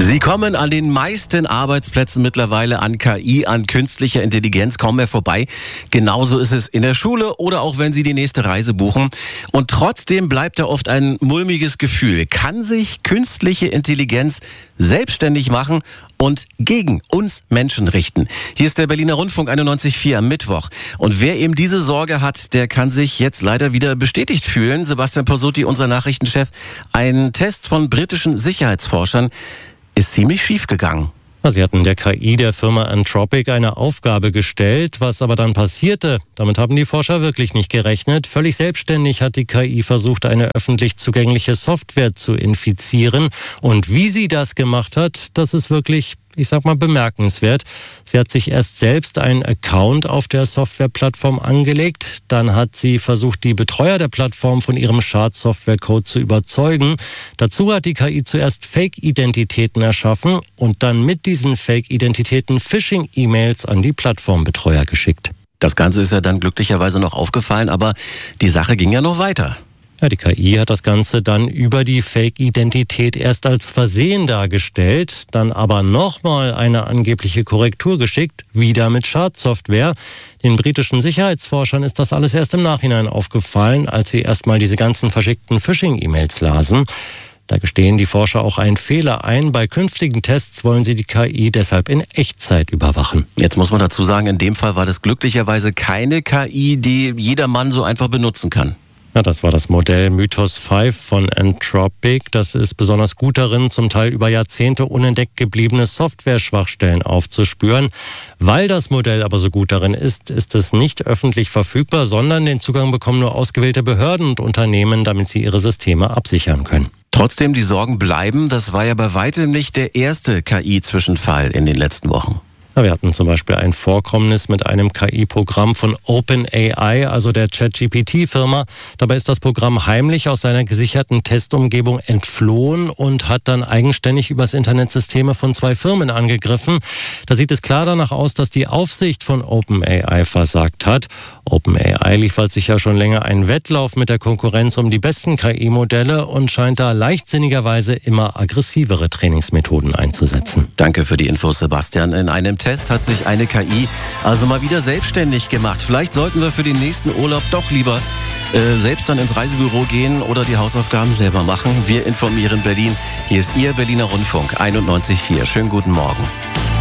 Sie kommen an den meisten Arbeitsplätzen mittlerweile an KI, an künstlicher Intelligenz kaum mehr vorbei. Genauso ist es in der Schule oder auch wenn Sie die nächste Reise buchen. Und trotzdem bleibt da oft ein mulmiges Gefühl. Kann sich künstliche Intelligenz selbstständig machen und gegen uns Menschen richten? Hier ist der Berliner Rundfunk 91.4 am Mittwoch. Und wer eben diese Sorge hat, der kann sich jetzt leider wieder bestätigt fühlen. Sebastian Pozzotti, unser Nachrichtenchef, ein Test von britischen Sicherheitsforschern ist ziemlich schief gegangen. Sie hatten der KI der Firma Anthropic eine Aufgabe gestellt. Was aber dann passierte, damit haben die Forscher wirklich nicht gerechnet. Völlig selbstständig hat die KI versucht, eine öffentlich zugängliche Software zu infizieren. Und wie sie das gemacht hat, das ist wirklich, bemerkenswert. Sie hat sich erst selbst einen Account auf der Softwareplattform angelegt. Dann hat sie versucht, die Betreuer der Plattform von ihrem Schadsoftwarecode zu überzeugen. Dazu hat die KI zuerst Fake-Identitäten erschaffen und dann mit diesen Fake-Identitäten Phishing-E-Mails an die Plattformbetreuer geschickt. Das Ganze ist ja dann glücklicherweise noch aufgefallen, aber die Sache ging ja noch weiter. Ja, die KI hat das Ganze dann über die Fake-Identität erst als Versehen dargestellt, dann aber nochmal eine angebliche Korrektur geschickt, wieder mit Schadsoftware. Den britischen Sicherheitsforschern ist das alles erst im Nachhinein aufgefallen, als sie erstmal diese ganzen verschickten Phishing-E-Mails lasen. Da gestehen die Forscher auch einen Fehler ein. Bei künftigen Tests wollen sie die KI deshalb in Echtzeit überwachen. Jetzt muss man dazu sagen, in dem Fall war das glücklicherweise keine KI, die jedermann so einfach benutzen kann. Ja, das war das Modell Mythos 5 von Anthropic. Das ist besonders gut darin, zum Teil über Jahrzehnte unentdeckt gebliebene Software-Schwachstellen aufzuspüren. Weil das Modell aber so gut darin ist, ist es nicht öffentlich verfügbar, sondern den Zugang bekommen nur ausgewählte Behörden und Unternehmen, damit sie ihre Systeme absichern können. Trotzdem, die Sorgen bleiben. Das war ja bei weitem nicht der erste KI-Zwischenfall in den letzten Wochen. Wir hatten zum Beispiel ein Vorkommnis mit einem KI-Programm von OpenAI, also der ChatGPT-Firma. Dabei ist das Programm heimlich aus seiner gesicherten Testumgebung entflohen und hat dann eigenständig übers Internet Systeme von 2 Firmen angegriffen. Da sieht es klar danach aus, dass die Aufsicht von OpenAI versagt hat. OpenAI liefert sich ja schon länger einen Wettlauf mit der Konkurrenz um die besten KI-Modelle und scheint da leichtsinnigerweise immer aggressivere Trainingsmethoden einzusetzen. Danke für die Infos, Sebastian. In einem Test hat sich eine KI also mal wieder selbstständig gemacht. Vielleicht sollten wir für den nächsten Urlaub doch lieber selbst dann ins Reisebüro gehen oder die Hausaufgaben selber machen. Wir informieren Berlin. Hier ist Ihr Berliner Rundfunk 91.4. Schönen guten Morgen.